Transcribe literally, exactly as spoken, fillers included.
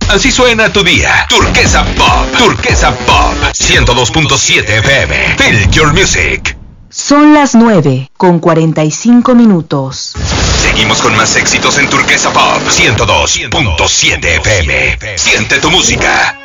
Así suena tu día. Turquesa Pop. Turquesa Pop. ciento dos punto siete F M. Feel your music. Son las nueve con cuarenta y cinco minutos. Seguimos con más éxitos en Turquesa Pop. ciento dos punto siete F M. Siente tu música.